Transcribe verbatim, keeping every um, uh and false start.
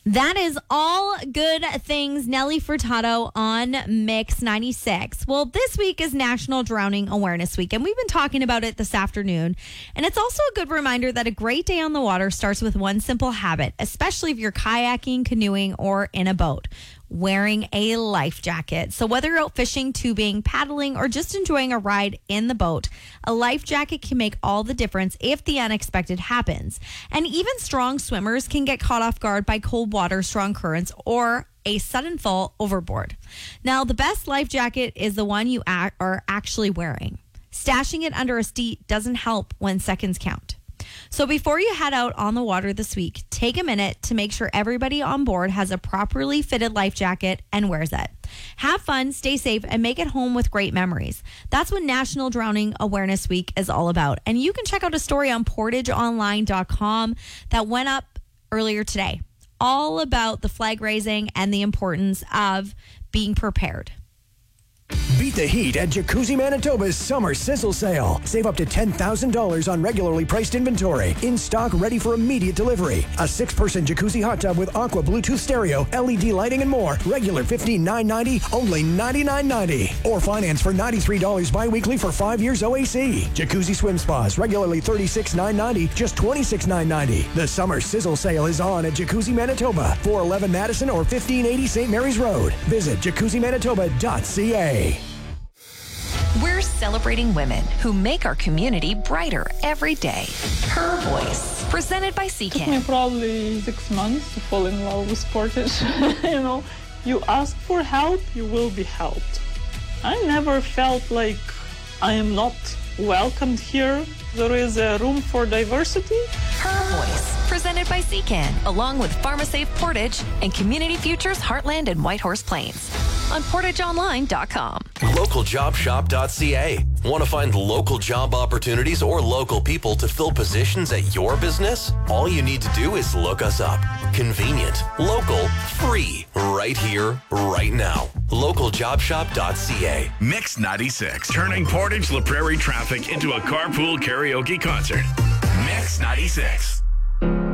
That is all good things. Nelly Furtado on Mix ninety-six. Well, this week is National Drowning Awareness Week, and we've been talking about it this afternoon. And it's also a good reminder that a great day on the water starts with one simple habit, especially if you're kayaking, canoeing, or in a boat: wearing a life jacket. So whether you're out fishing, tubing, paddling, or just enjoying a ride in the boat, a life jacket can make all the difference if the unexpected happens. And even strong swimmers can get caught off guard by cold water, strong currents, or a sudden fall overboard. Now, the best life jacket is the one you a- are actually wearing. Stashing it under a seat doesn't help when seconds count. So before you head out on the water this week, take a minute to make sure everybody on board has a properly fitted life jacket and wears it. Have fun, stay safe, and make it home with great memories. That's what National Drowning Awareness Week is all about. And you can check out a story on portage online dot com that went up earlier today, all about the flag raising and the importance of being prepared. Beat the heat at Jacuzzi Manitoba's Summer Sizzle Sale. Save up to ten thousand dollars on regularly priced inventory. In stock, ready for immediate delivery. A six-person jacuzzi hot tub with Aqua Bluetooth stereo, L E D lighting, and more. Regular fifteen thousand nine hundred ninety dollars, only ninety-nine ninety. Or finance for ninety-three dollars bi-weekly for five years O A C. Jacuzzi Swim Spas, regularly thirty-six thousand nine hundred ninety dollars, just twenty-six thousand nine hundred ninety dollars. The Summer Sizzle Sale is on at Jacuzzi Manitoba, four eleven Madison or fifteen eighty Saint Mary's Road. Visit jacuzzi manitoba dot c a. We're celebrating women who make our community brighter every day. Her Voice, presented by It took me Secan. probably six months to fall in love with Portage. You know, you ask for help, you will be helped. I never felt like I am not welcomed here. There is a room for diversity. Her Voice, presented by Secan, along with PharmaSafe Portage and Community Futures Heartland and Whitehorse Plains. On portage online dot com. local job shop dot c a. Want to find local job opportunities or local people to fill positions at your business? All you need to do is look us up. Convenient, local, free, right here, right now. local job shop dot c a. Mix ninety-six, turning Portage La Prairie traffic into a carpool karaoke concert. Mix ninety-six.